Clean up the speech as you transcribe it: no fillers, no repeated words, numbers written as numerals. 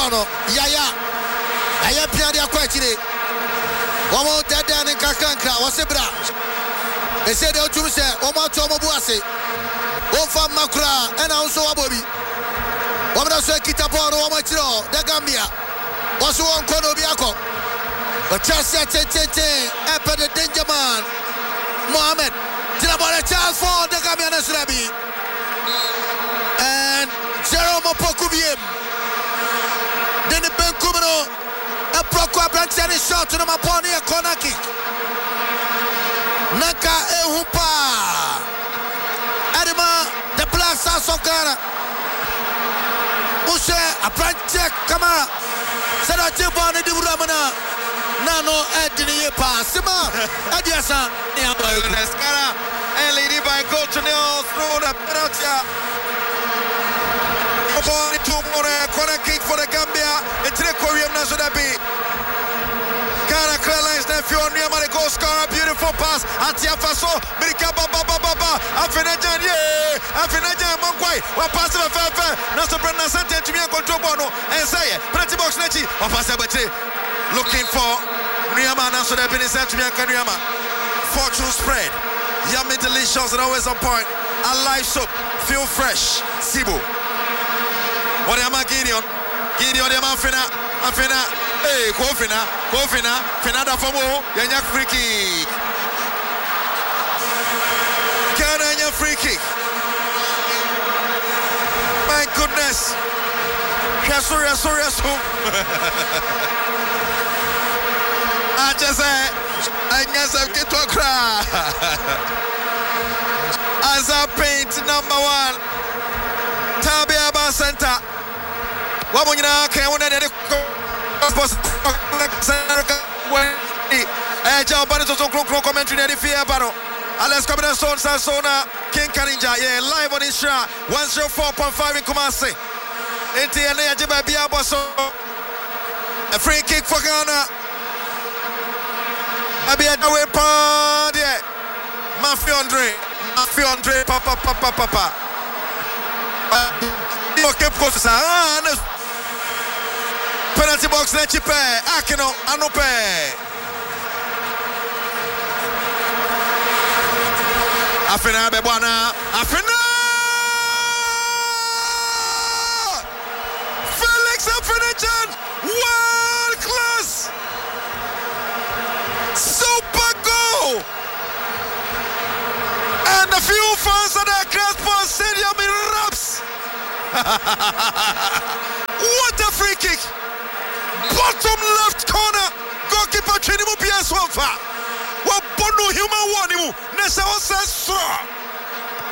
no Yaya Piadia Quachide. One more dead down in Kakanka, was a bra. They said, oh, to say, Oma Tomo Buase, Ofa Makra, and also Abobi. Wamana say Kitaporo, Omachiro, the Gambia. Was one Kono Biako. But just said, Epa the Danger Man, Mohammed, Tilabara chance for the Gambia Nasrabi. And Jerome Pokubiem. Then the Ben Kumano, a Procua Branch and shot to the Maponi, a corner kick. Naka Ehupa Adima, the Plaza Sokara Ushe, a branch check, Kama Sarajibani Duramana Nano Edini Sima Adiasa Escara and leading by Coach Neil through the penalty. Corner kick for the Gambia. It's the Korean Nazodabi. Cara Crelines nephew on Niamare goal scorer. Beautiful pass. Atia Faso. Mirika Baba Baba. Afinajan ye. Afinajan Mongwai. Wa pass the Fefe. Naso Brenda Sante to me and control Bono. And say penalty box Nechi. Wa pass the looking for Niama Nazodabi in Saint Mian Kanyama. Fortune spread. Yummy delicious and always on point. A live soup. Feel fresh. Sibu. What am I Gideon? Gideon, the Afina, hey, Kofina, Finada Fomo, Yanyak free kick. Cananya free kick. My goodness. Yasu. I just say, I guess I've get to a cry. As I paint number 1, Tabiaba Center. Wabunina can one at the commentary at the Fear Battle. Alex Cabana Sona, King Karinja, yeah, live on Isra 104.5 in Kumasi. NTNA Jiba Biaboso. A free kick for Ghana. Abia away pod, yeah. Mafia Andre, Papa. Okay, because penalty box Nechipe, Akino, Anope. Afina Bebwana, Afina! Felix Afinajan, world class! Super goal! And a few fans at the Crespo Stadium erupts! What a free kick! Bottom left corner, goalkeeper Chinimu Piaswafa. What Bono human one, Nessa was